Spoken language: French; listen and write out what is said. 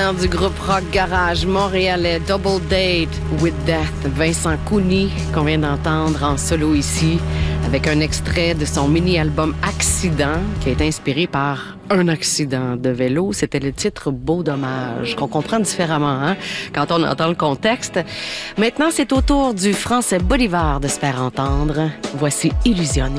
chanteur du groupe rock garage montréalais Double Date with Death, Vincent Cooney, qu'on vient d'entendre en solo ici, avec un extrait de son mini-album Accident, qui est inspiré par un accident de vélo. C'était le titre Beau dommage, qu'on comprend différemment quand on entend le contexte. Maintenant, c'est au tour du Français Bolivar de se faire entendre. Voici Illusionné.